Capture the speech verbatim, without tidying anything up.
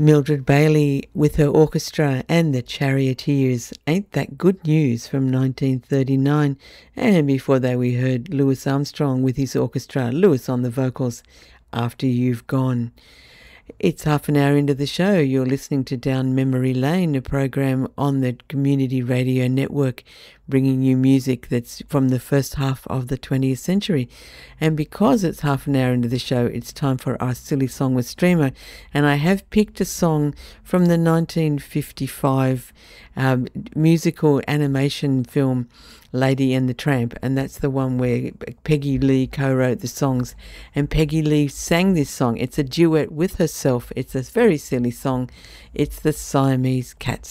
Mildred Bailey with her orchestra and the Charioteers, Ain't That Good News, from nineteen thirty-nine. And before that we heard Louis Armstrong with his orchestra, Louis on the vocals, After You've Gone. It's half an hour into the show. You're listening to Down Memory Lane, a program on the Community Radio Network, bringing you music that's from the first half of the twentieth century. And because it's half an hour into the show, it's time for our Silly Song with Streamer. And I have picked a song from the nineteen fifty-five um, musical animation film Lady and the Tramp, and that's the one where Peggy Lee co-wrote the songs, and Peggy Lee sang this song. It's a duet with herself. It's a very silly song. It's the Siamese Cats.